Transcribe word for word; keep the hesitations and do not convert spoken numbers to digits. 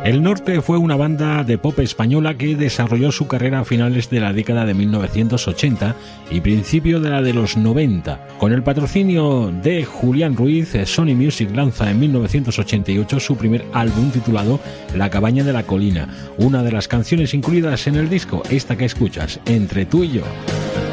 El Norte fue una banda de pop española que desarrolló su carrera a finales de la década de mil novecientos ochenta y principio de la de los noventa. Con el patrocinio de Julián Ruiz, Sony Music lanza en mil novecientos ochenta y ocho su primer álbum titulado La cabaña de la colina. Una de las canciones incluidas en el disco, esta que escuchas, Entre tú y yo.